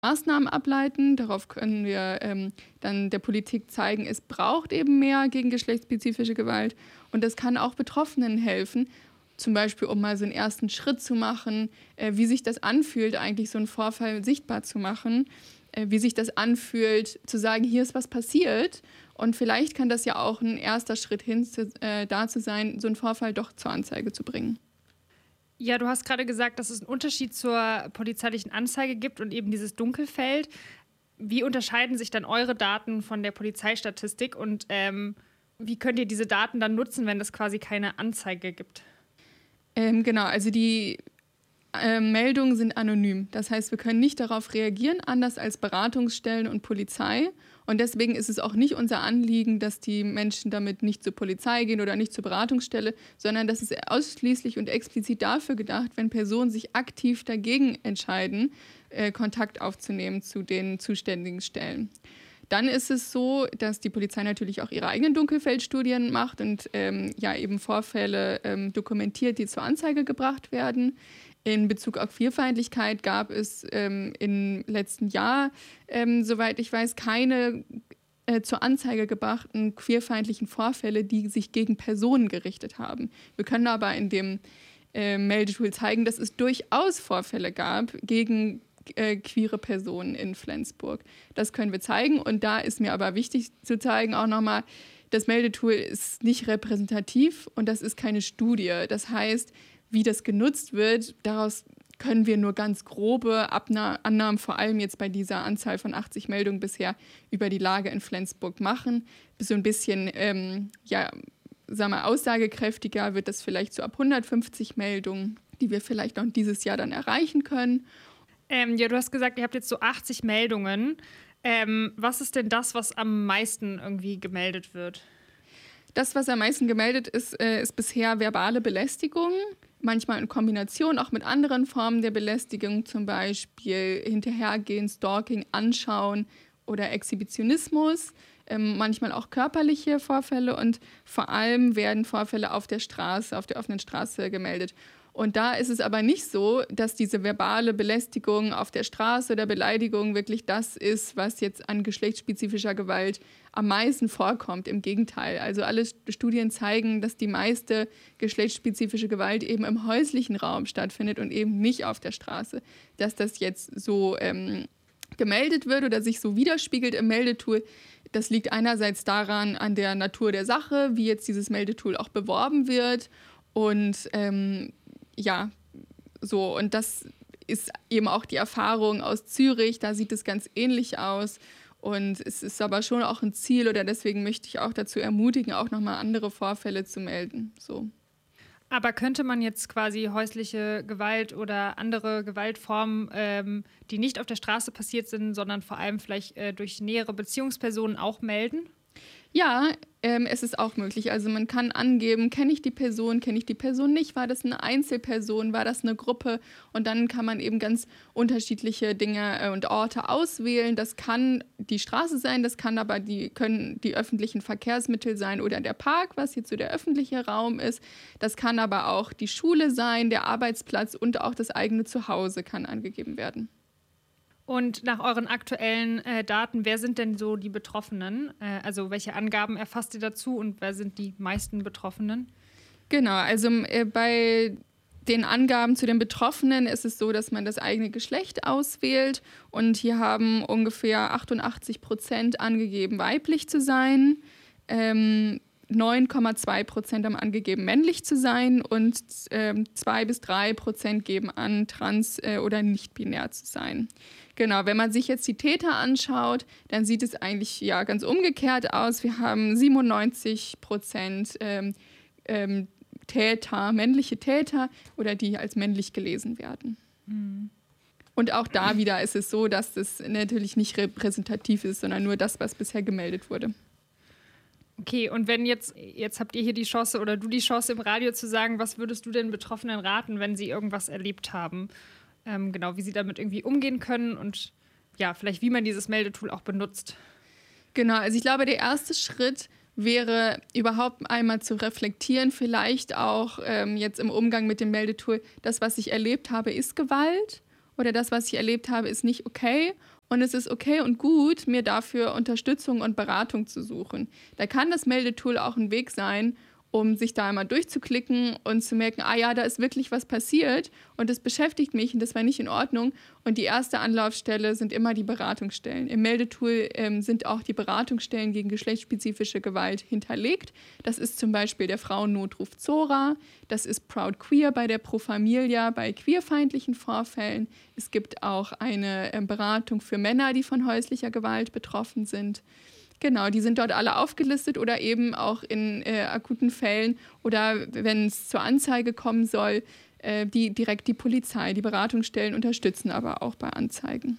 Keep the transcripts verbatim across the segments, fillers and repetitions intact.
Maßnahmen ableiten. Darauf können wir ähm, dann der Politik zeigen, es braucht eben mehr gegen geschlechtsspezifische Gewalt. Und das kann auch Betroffenen helfen, zum Beispiel um mal so einen ersten Schritt zu machen, äh, wie sich das anfühlt, eigentlich so einen Vorfall sichtbar zu machen, äh, wie sich das anfühlt, zu sagen, hier ist was passiert. Und vielleicht kann das ja auch ein erster Schritt hin zu, äh, dazu sein, so einen Vorfall doch zur Anzeige zu bringen. Ja, du hast gerade gesagt, dass es einen Unterschied zur polizeilichen Anzeige gibt und eben dieses Dunkelfeld. Wie unterscheiden sich dann eure Daten von der Polizeistatistik und ähm, wie könnt ihr diese Daten dann nutzen, wenn es quasi keine Anzeige gibt? Ähm, genau, also die äh, Meldungen sind anonym. Das heißt, wir können nicht darauf reagieren, anders als Beratungsstellen und Polizei. Und deswegen ist es auch nicht unser Anliegen, dass die Menschen damit nicht zur Polizei gehen oder nicht zur Beratungsstelle, sondern das ist ausschließlich und explizit dafür gedacht, wenn Personen sich aktiv dagegen entscheiden, äh, Kontakt aufzunehmen zu den zuständigen Stellen. Dann ist es so, dass die Polizei natürlich auch ihre eigenen Dunkelfeldstudien macht und ähm, ja eben Vorfälle ähm, dokumentiert, die zur Anzeige gebracht werden. In Bezug auf Queerfeindlichkeit gab es ähm, im letzten Jahr, ähm, soweit ich weiß, keine äh, zur Anzeige gebrachten queerfeindlichen Vorfälle, die sich gegen Personen gerichtet haben. Wir können aber in dem äh, Meldetool zeigen, dass es durchaus Vorfälle gab gegen äh, queere Personen in Flensburg. Das können wir zeigen und da ist mir aber wichtig zu zeigen auch nochmal, das Meldetool ist nicht repräsentativ und das ist keine Studie. Das heißt, wie das genutzt wird, daraus können wir nur ganz grobe Abna- Annahmen, vor allem jetzt bei dieser Anzahl von achtzig Meldungen bisher, über die Lage in Flensburg machen. So ein bisschen, ähm, ja, sagen wir, aussagekräftiger wird das vielleicht so ab hundertfünfzig Meldungen, die wir vielleicht noch dieses Jahr dann erreichen können. Ähm, ja, du hast gesagt, ihr habt jetzt so achtzig Meldungen. Ähm, was ist denn das, was am meisten irgendwie gemeldet wird? Das, was am meisten gemeldet ist, äh, ist bisher verbale Belästigung. Manchmal in Kombination auch mit anderen Formen der Belästigung, zum Beispiel Hinterhergehen, Stalking, Anschauen oder Exhibitionismus. Ähm, manchmal auch körperliche Vorfälle und vor allem werden Vorfälle auf der Straße, auf der offenen Straße gemeldet. Und da ist es aber nicht so, dass diese verbale Belästigung auf der Straße oder Beleidigung wirklich das ist, was jetzt an geschlechtsspezifischer Gewalt am meisten vorkommt. Im Gegenteil. Also alle Studien zeigen, dass die meiste geschlechtsspezifische Gewalt eben im häuslichen Raum stattfindet und eben nicht auf der Straße. Dass das jetzt so ähm, gemeldet wird oder sich so widerspiegelt im Meldetool, das liegt einerseits daran, an der Natur der Sache, wie jetzt dieses Meldetool auch beworben wird und ähm, ja, so, und das ist eben auch die Erfahrung aus Zürich, da sieht es ganz ähnlich aus und es ist aber schon auch ein Ziel oder deswegen möchte ich auch dazu ermutigen, auch nochmal andere Vorfälle zu melden, so. Aber könnte man jetzt quasi häusliche Gewalt oder andere Gewaltformen, ähm, die nicht auf der Straße passiert sind, sondern vor allem vielleicht äh, durch nähere Beziehungspersonen auch melden? Ja, ähm, es ist auch möglich. Also man kann angeben, kenne ich die Person, kenne ich die Person nicht, war das eine Einzelperson, war das eine Gruppe und dann kann man eben ganz unterschiedliche Dinge äh, und Orte auswählen. Das kann die Straße sein, das kann aber die, können die öffentlichen Verkehrsmittel sein oder der Park, was jetzt so der öffentliche Raum ist. Das kann aber auch die Schule sein, der Arbeitsplatz und auch das eigene Zuhause kann angegeben werden. Und nach euren aktuellen äh, Daten, wer sind denn so die Betroffenen? Äh, also welche Angaben erfasst ihr dazu und wer sind die meisten Betroffenen? Genau, also äh, bei den Angaben zu den Betroffenen ist es so, dass man das eigene Geschlecht auswählt und hier haben ungefähr achtundachtzig Prozent angegeben, weiblich zu sein, ähm, neun Komma zwei Prozent haben angegeben, männlich zu sein und ähm, zwei bis drei Prozent geben an, trans äh, oder nicht binär zu sein. Genau, wenn man sich jetzt die Täter anschaut, dann sieht es eigentlich ja ganz umgekehrt aus. Wir haben siebenundneunzig Prozent ähm, ähm, Täter, männliche Täter oder die als männlich gelesen werden. Mhm. Und auch da wieder ist es so, dass das natürlich nicht repräsentativ ist, sondern nur das, was bisher gemeldet wurde. Okay, und wenn jetzt, jetzt habt ihr hier die Chance oder du die Chance im Radio zu sagen, was würdest du den Betroffenen raten, wenn sie irgendwas erlebt haben? Ähm, genau, wie sie damit irgendwie umgehen können und ja, vielleicht wie man dieses Meldetool auch benutzt. Genau, also ich glaube, der erste Schritt wäre überhaupt einmal zu reflektieren, vielleicht auch ähm, jetzt im Umgang mit dem Meldetool, das, was ich erlebt habe, ist Gewalt oder das, was ich erlebt habe, ist nicht okay. Und es ist okay und gut, mir dafür Unterstützung und Beratung zu suchen. Da kann das Meldetool auch ein Weg sein, um sich da einmal durchzuklicken und zu merken, ah ja, da ist wirklich was passiert und das beschäftigt mich und das war nicht in Ordnung. Und die erste Anlaufstelle sind immer die Beratungsstellen. Im Meldetool ähm, sind auch die Beratungsstellen gegen geschlechtsspezifische Gewalt hinterlegt. Das ist zum Beispiel der Frauennotruf Zora, das ist Proud Queer bei der Pro Familia bei queerfeindlichen Vorfällen. Es gibt auch eine äh, Beratung für Männer, die von häuslicher Gewalt betroffen sind. Genau, die sind dort alle aufgelistet oder eben auch in äh, akuten Fällen oder wenn es zur Anzeige kommen soll, äh, die, direkt die Polizei, die Beratungsstellen unterstützen aber auch bei Anzeigen.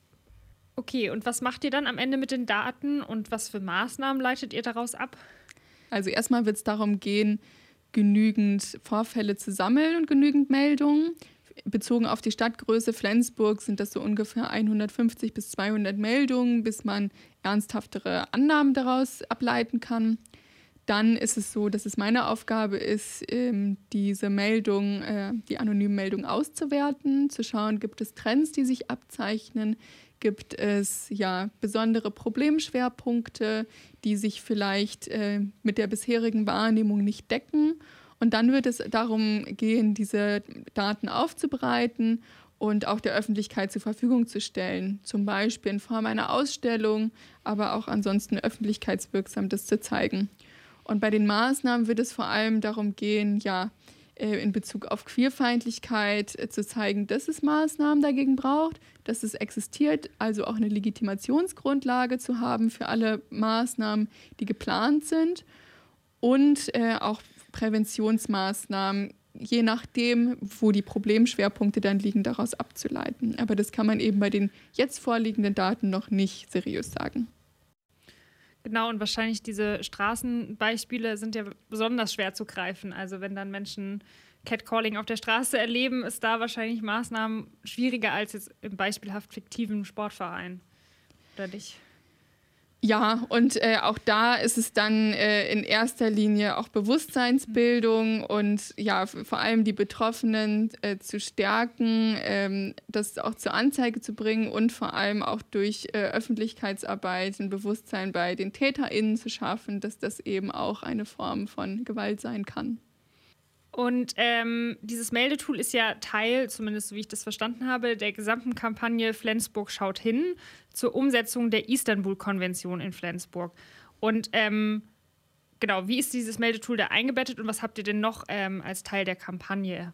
Okay, und was macht ihr dann am Ende mit den Daten und was für Maßnahmen leitet ihr daraus ab? Also erstmal wird es darum gehen, genügend Vorfälle zu sammeln und genügend Meldungen. Bezogen auf die Stadtgröße Flensburg sind das so ungefähr hundertfünfzig bis zweihundert Meldungen, bis man ernsthaftere Annahmen daraus ableiten kann. Dann ist es so, dass es meine Aufgabe ist, diese Meldung, die anonymen Meldungen auszuwerten, zu schauen, gibt es Trends, die sich abzeichnen, gibt es ja besondere Problemschwerpunkte, die sich vielleicht mit der bisherigen Wahrnehmung nicht decken. Und dann wird es darum gehen, diese Daten aufzubereiten und auch der Öffentlichkeit zur Verfügung zu stellen. Zum Beispiel in Form einer Ausstellung, aber auch ansonsten öffentlichkeitswirksam das zu zeigen. Und bei den Maßnahmen wird es vor allem darum gehen, ja, in Bezug auf Queerfeindlichkeit zu zeigen, dass es Maßnahmen dagegen braucht, dass es existiert, also auch eine Legitimationsgrundlage zu haben für alle Maßnahmen, die geplant sind. Und äh, auch Präventionsmaßnahmen, je nachdem, wo die Problemschwerpunkte dann liegen, daraus abzuleiten. Aber das kann man eben bei den jetzt vorliegenden Daten noch nicht seriös sagen. Genau, und wahrscheinlich diese Straßenbeispiele sind ja besonders schwer zu greifen. Also wenn dann Menschen Catcalling auf der Straße erleben, ist da wahrscheinlich Maßnahmen schwieriger als jetzt im beispielhaft fiktiven Sportverein. Oder nicht? Ja, und äh, auch da ist es dann äh, in erster Linie auch Bewusstseinsbildung und ja, vor allem die Betroffenen äh, zu stärken, ähm, das auch zur Anzeige zu bringen und vor allem auch durch äh, Öffentlichkeitsarbeit ein Bewusstsein bei den TäterInnen zu schaffen, dass das eben auch eine Form von Gewalt sein kann. Und ähm, dieses Meldetool ist ja Teil, zumindest so wie ich das verstanden habe, der gesamten Kampagne Flensburg schaut hin zur Umsetzung der Istanbul-Konvention in Flensburg. Und ähm, genau, wie ist dieses Meldetool da eingebettet und was habt ihr denn noch ähm, als Teil der Kampagne?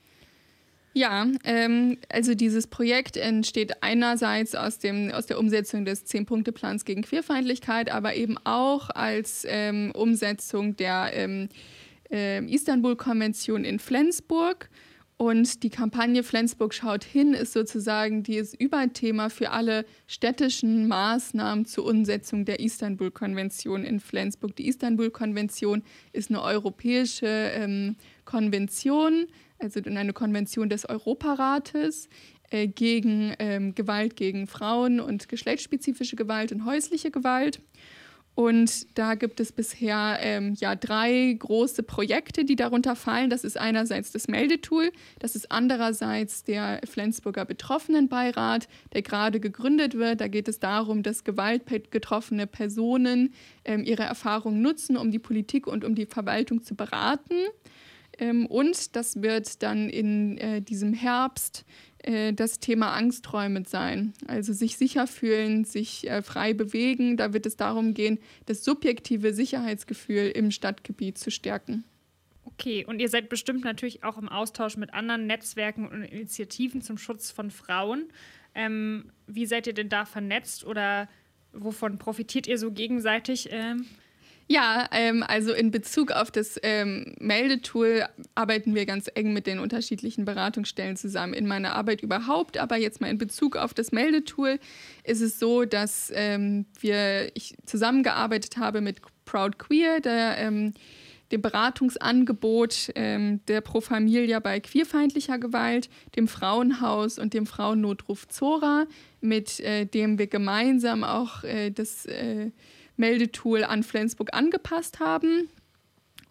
Ja, ähm, also dieses Projekt entsteht einerseits aus, dem, aus der Umsetzung des Zehn-Punkte-Plans gegen Queerfeindlichkeit, aber eben auch als ähm, Umsetzung der ähm, äh, Istanbul-Konvention in Flensburg. Und die Kampagne Flensburg schaut hin ist sozusagen dieses Überthema für alle städtischen Maßnahmen zur Umsetzung der Istanbul-Konvention in Flensburg. Die Istanbul-Konvention ist eine europäische ähm, Konvention, also eine Konvention des Europarates äh, gegen ähm, Gewalt gegen Frauen und geschlechtsspezifische Gewalt und häusliche Gewalt. Und da gibt es bisher ähm, ja, drei große Projekte, die darunter fallen. Das ist einerseits das Meldetool, das ist andererseits der Flensburger Betroffenenbeirat, der gerade gegründet wird. Da geht es darum, dass gewaltgetroffene Personen ähm, ihre Erfahrungen nutzen, um die Politik und um die Verwaltung zu beraten. Ähm, und das wird dann in äh, diesem Herbst das Thema Angsträume sein. Also sich sicher fühlen, sich äh, frei bewegen. Da wird es darum gehen, das subjektive Sicherheitsgefühl im Stadtgebiet zu stärken. Okay, und ihr seid bestimmt natürlich auch im Austausch mit anderen Netzwerken und Initiativen zum Schutz von Frauen. Ähm, wie seid ihr denn da vernetzt oder wovon profitiert ihr so gegenseitig? Ähm? Ja, ähm, also in Bezug auf das ähm, Meldetool arbeiten wir ganz eng mit den unterschiedlichen Beratungsstellen zusammen in meiner Arbeit überhaupt. Aber jetzt mal in Bezug auf das Meldetool ist es so, dass ähm, wir, ich zusammengearbeitet habe mit Proud Queer, der, ähm, dem Beratungsangebot ähm, der Pro Familia bei queerfeindlicher Gewalt, dem Frauenhaus und dem Frauennotruf Zora, mit äh, dem wir gemeinsam auch äh, das äh, Meldetool an Flensburg angepasst haben.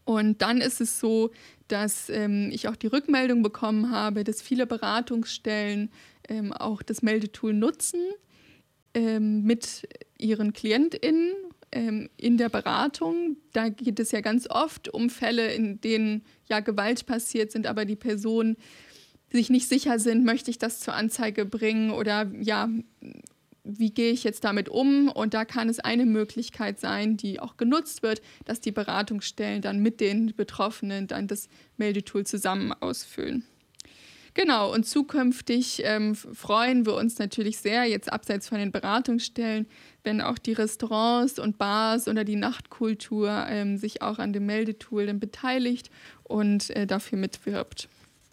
Und dann ist es so, dass ähm, ich auch die Rückmeldung bekommen habe, dass viele Beratungsstellen ähm, auch das Meldetool nutzen ähm, mit ihren KlientInnen ähm, in der Beratung. Da geht es ja ganz oft um Fälle, in denen ja Gewalt passiert sind, aber die Personen sich nicht sicher sind, möchte ich das zur Anzeige bringen oder ja, wie gehe ich jetzt damit um? Und da kann es eine Möglichkeit sein, die auch genutzt wird, dass die Beratungsstellen dann mit den Betroffenen dann das Meldetool zusammen ausfüllen. Genau, und zukünftig ähm, freuen wir uns natürlich sehr, jetzt abseits von den Beratungsstellen, wenn auch die Restaurants und Bars oder die Nachtkultur ähm, sich auch an dem Meldetool dann beteiligt und äh, dafür mitwirbt.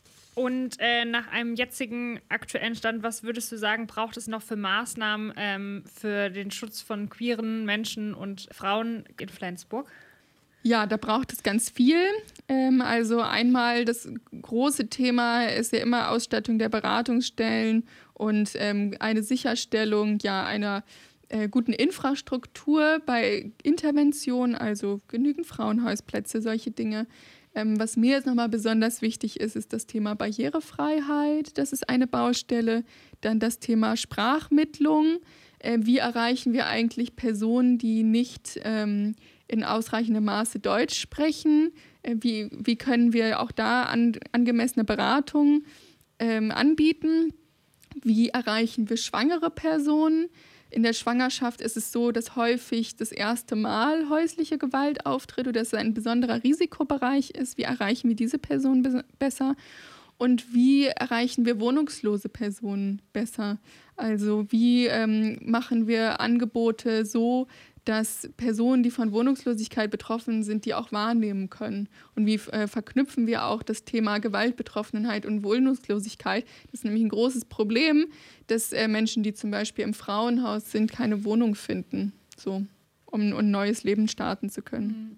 Und äh, nach einem jetzigen aktuellen Stand, was würdest du sagen, braucht es noch für Maßnahmen ähm, für den Schutz von queeren Menschen und Frauen in Flensburg? Ja, da braucht es ganz viel. Ähm, also einmal das große Thema ist ja immer Ausstattung der Beratungsstellen und ähm, eine Sicherstellung ja einer äh, guten Infrastruktur bei Intervention, also genügend Frauenhausplätze, solche Dinge. Ähm, was mir jetzt nochmal besonders wichtig ist, ist das Thema Barrierefreiheit. Das ist eine Baustelle. Dann das Thema Sprachmittlung. Äh, wie erreichen wir eigentlich Personen, die nicht ähm, in ausreichendem Maße Deutsch sprechen? Äh, wie, wie können wir auch da an, angemessene Beratung ähm, anbieten? Wie erreichen wir schwangere Personen? In der Schwangerschaft ist es so, dass häufig das erste Mal häusliche Gewalt auftritt oder dass es ein besonderer Risikobereich ist. Wie erreichen wir diese Personen be- besser? Und wie erreichen wir wohnungslose Personen besser? Also wie ähm, machen wir Angebote so, dass Personen, die von Wohnungslosigkeit betroffen sind, die auch wahrnehmen können? Und wie äh, verknüpfen wir auch das Thema Gewaltbetroffenheit und Wohnungslosigkeit? Das ist nämlich ein großes Problem, dass äh, Menschen, die zum Beispiel im Frauenhaus sind, keine Wohnung finden, so, um ein neues Leben starten zu können.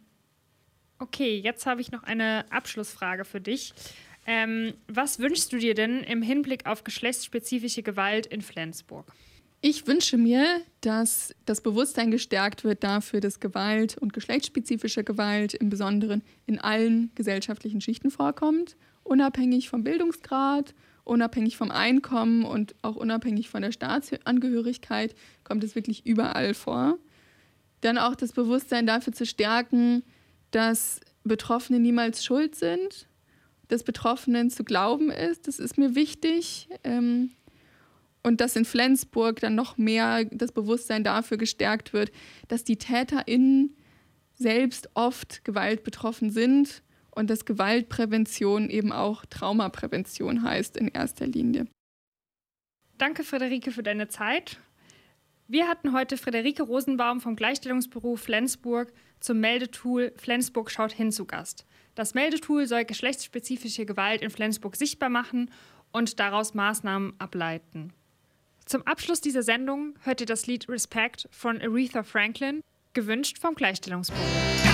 Okay, jetzt habe ich noch eine Abschlussfrage für dich. Ähm, was wünschst du dir denn im Hinblick auf geschlechtsspezifische Gewalt in Flensburg? Ich wünsche mir, dass das Bewusstsein gestärkt wird dafür, dass Gewalt und geschlechtsspezifische Gewalt im Besonderen in allen gesellschaftlichen Schichten vorkommt, unabhängig vom Bildungsgrad, unabhängig vom Einkommen und auch unabhängig von der Staatsangehörigkeit kommt es wirklich überall vor. Dann auch das Bewusstsein dafür zu stärken, dass Betroffene niemals schuld sind, dass Betroffenen zu glauben ist, das ist mir wichtig. Ähm, Und dass in Flensburg dann noch mehr das Bewusstsein dafür gestärkt wird, dass die TäterInnen selbst oft gewaltbetroffen sind und dass Gewaltprävention eben auch Traumaprävention heißt in erster Linie. Danke, Friederike, für deine Zeit. Wir hatten heute Friederike Rosenbaum vom Gleichstellungsbüro Flensburg zum Meldetool Flensburg schaut hin zu Gast. Das Meldetool soll geschlechtsspezifische Gewalt in Flensburg sichtbar machen und daraus Maßnahmen ableiten. Zum Abschluss dieser Sendung hört ihr das Lied Respect von Aretha Franklin, gewünscht vom Gleichstellungsbüro.